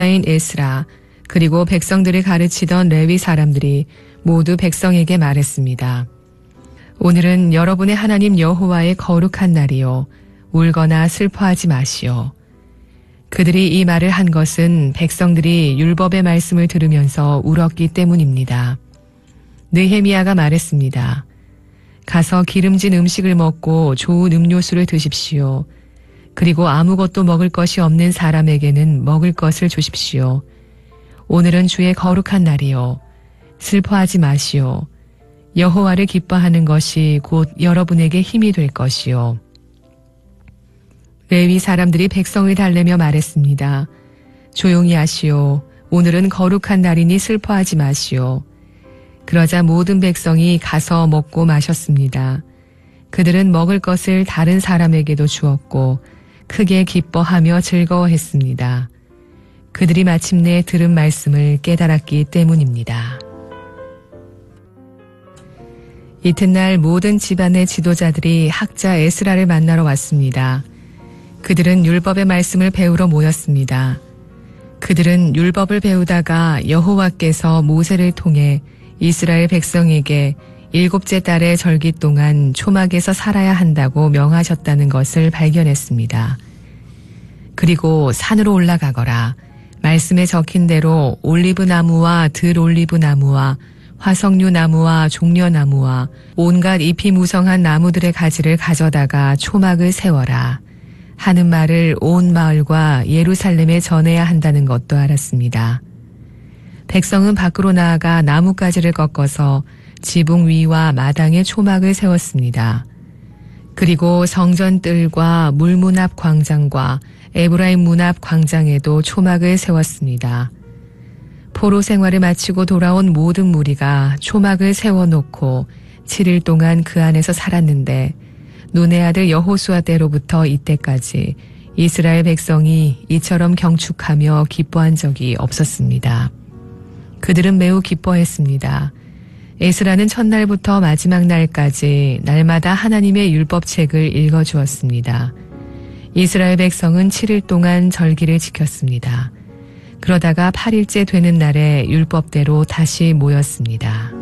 인 에스라 그리고 백성들을 가르치던 레위 사람들이 모두 백성에게 말했습니다. 오늘은 여러분의 하나님 여호와의 거룩한 날이요. 울거나 슬퍼하지 마시오. 그들이 이 말을 한 것은 백성들이 율법의 말씀을 들으면서 울었기 때문입니다. 느헤미야가 말했습니다. 가서 기름진 음식을 먹고 좋은 음료수를 드십시오. 그리고 아무것도 먹을 것이 없는 사람에게는 먹을 것을 주십시오. 오늘은 주의 거룩한 날이요. 슬퍼하지 마시오. 여호와를 기뻐하는 것이 곧 여러분에게 힘이 될 것이요. 레위 사람들이 백성을 달래며 말했습니다. 조용히 하시오. 오늘은 거룩한 날이니 슬퍼하지 마시오. 그러자 모든 백성이 가서 먹고 마셨습니다. 그들은 먹을 것을 다른 사람에게도 주었고 크게 기뻐하며 즐거워했습니다. 그들이 마침내 들은 말씀을 깨달았기 때문입니다. 이튿날 모든 집안의 지도자들이 학자 에스라를 만나러 왔습니다. 그들은 율법의 말씀을 배우러 모였습니다. 그들은 율법을 배우다가 여호와께서 모세를 통해 이스라엘 백성에게 7째 달의 절기 동안 초막에서 살아야 한다고 명하셨다는 것을 발견했습니다. 그리고 산으로 올라가거라. 말씀에 적힌 대로 올리브 나무와 들 올리브 나무와 화석류 나무와 종려나무와 온갖 잎이 무성한 나무들의 가지를 가져다가 초막을 세워라. 하는 말을 온 마을과 예루살렘에 전해야 한다는 것도 알았습니다. 백성은 밖으로 나아가 나뭇가지를 꺾어서 지붕 위와 마당에 초막을 세웠습니다. 그리고 성전 뜰과 물문 앞 광장과 에브라임 문 앞 광장에도 초막을 세웠습니다. 포로 생활을 마치고 돌아온 모든 무리가 초막을 세워놓고 7일 동안 그 안에서 살았는데 눈의 아들 여호수아 때로부터 이때까지 이스라엘 백성이 이처럼 경축하며 기뻐한 적이 없었습니다. 그들은 매우 기뻐했습니다. 에스라는 첫날부터 마지막 날까지 날마다 하나님의 율법책을 읽어주었습니다. 이스라엘 백성은 7일 동안 절기를 지켰습니다. 그러다가 8일째 되는 날에 율법대로 다시 모였습니다.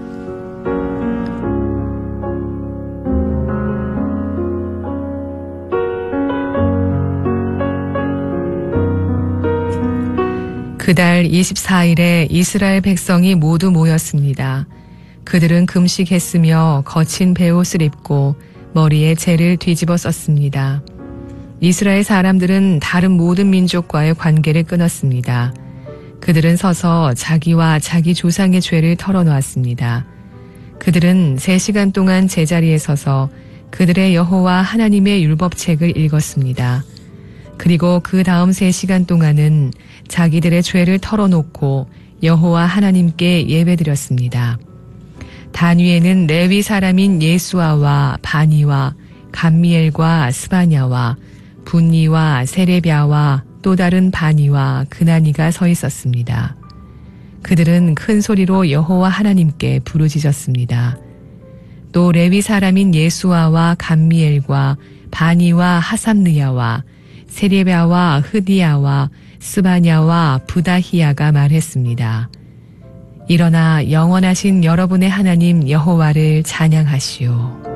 그달 24일에 이스라엘 백성이 모두 모였습니다. 그들은 금식했으며 거친 베옷을 입고 머리에 재를 뒤집어 썼습니다. 이스라엘 사람들은 다른 모든 민족과의 관계를 끊었습니다. 그들은 서서 자기와 자기 조상의 죄를 털어놓았습니다. 그들은 3시간 동안 제자리에 서서 그들의 여호와 하나님의 율법책을 읽었습니다. 그리고 그 다음 3시간 동안은 자기들의 죄를 털어놓고 여호와 하나님께 예배드렸습니다. 단위에는 레위 사람인 예수아와 바니와 감미엘과 스바냐와 분니와 세레비아와 또 다른 바니와 그나니가 서 있었습니다. 그들은 큰 소리로 여호와 하나님께 부르짖었습니다. 또 레위 사람인 예수아와 감미엘과 바니와 하삼느야와 세레비아와 흐디야와 스바냐와 부다히야가 말했습니다. 일어나 영원하신 여러분의 하나님 여호와를 찬양하시오.